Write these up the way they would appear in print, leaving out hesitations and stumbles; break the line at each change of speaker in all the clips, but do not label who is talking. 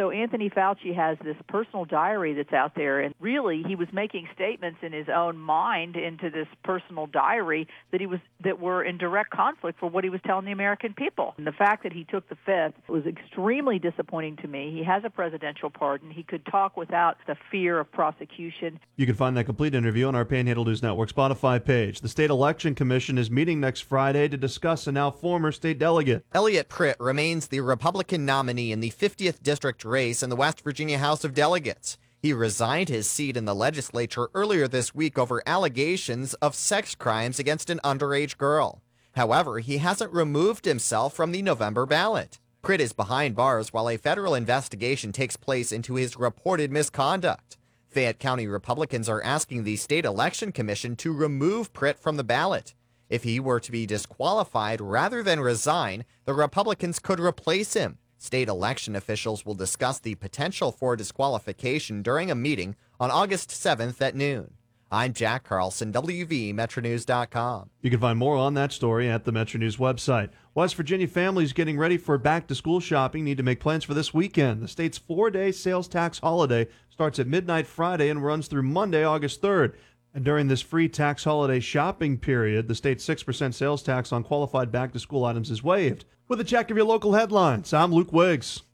So Anthony Fauci has this personal diary that's out there, and really he was making statements in his own mind into this personal diary that were in direct conflict for what he was telling the American people. And the fact that he took the Fifth was extremely disappointing to me. He has a presidential pardon. He could talk without the fear of prosecution.
You can find that complete interview on our Panhandle News Network Spotify page. The State Election Commission is meeting next Friday to discuss a now former state delegate.
Elliot Pritt remains the Republican nominee in the 50th District race in the West Virginia House of Delegates. He resigned his seat in the legislature earlier this week over allegations of sex crimes against an underage girl. However, he hasn't removed himself from the November ballot. Pritt is behind bars while a federal investigation takes place into his reported misconduct. Fayette County Republicans are asking the State Election Commission to remove Pritt from the ballot. If he were to be disqualified rather than resign, the Republicans could replace him. State election officials will discuss the potential for disqualification during a meeting on August 7th at noon. I'm Jack Carlson, WVMetroNews.com.
You can find more on that story at the Metro News website. West Virginia families getting ready for back-to-school shopping need to make plans for this weekend. The state's 4-day sales tax holiday starts at midnight Friday and runs through Monday, August 3rd. And during this free tax holiday shopping period, the state's 6% sales tax on qualified back-to-school items is waived. With a check of your local headlines, I'm Luke Wiggs.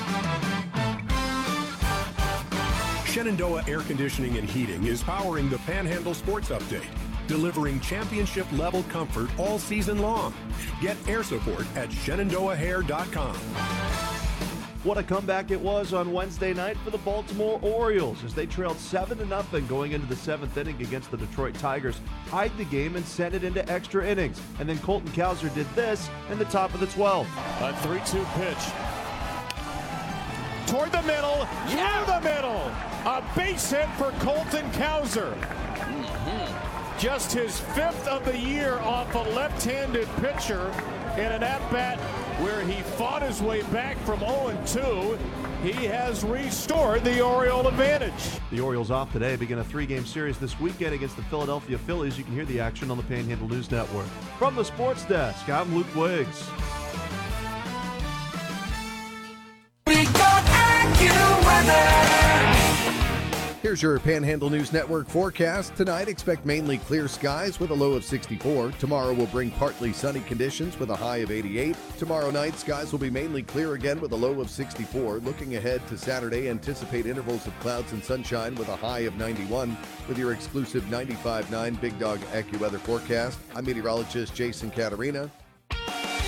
Shenandoah Air Conditioning and Heating is powering the Panhandle Sports Update, delivering championship-level comfort all season long. Get air support at ShenandoahHair.com.
What a comeback it was on Wednesday night for the Baltimore Orioles as they trailed 7-0 going into the 7th inning against the Detroit Tigers, tied the game and sent it into extra innings. And then Colton Cowser did this in the top of the 12th.
A 3-2 pitch. Toward the middle, through the middle. A base hit for Colton Cowser. Just his 5th of the year off a left-handed pitcher in an at-bat where he fought his way back from 0-2. He has restored the Oriole advantage.
The Orioles off today begin a 3-game series this weekend against the Philadelphia Phillies. You can hear the action on the Panhandle News Network. From the Sports Desk, I'm Luke Wiggs.
We got AccuWeather.
Here's your Panhandle News Network forecast. Tonight, expect mainly clear skies with a low of 64. Tomorrow will bring partly sunny conditions with a high of 88. Tomorrow night, skies will be mainly clear again with a low of 64. Looking ahead to Saturday, anticipate intervals of clouds and sunshine with a high of 91. With your exclusive 95.9 Big Dog AccuWeather forecast, I'm meteorologist Jason Caterina.